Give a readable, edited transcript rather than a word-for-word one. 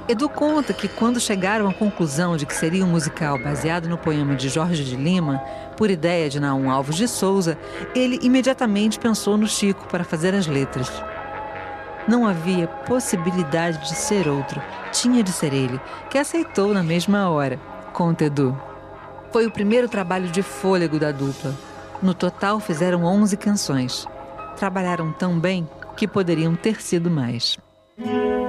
Edu conta que quando chegaram à conclusão de que seria um musical baseado no poema de Jorge de Lima, por ideia de Naum Alves de Souza, ele imediatamente pensou no Chico para fazer as letras. Não havia possibilidade de ser outro, tinha de ser ele, que aceitou na mesma hora, conta Edu. Foi o primeiro trabalho de fôlego da dupla. No total fizeram 11 canções. Trabalharam tão bem que poderiam ter sido mais.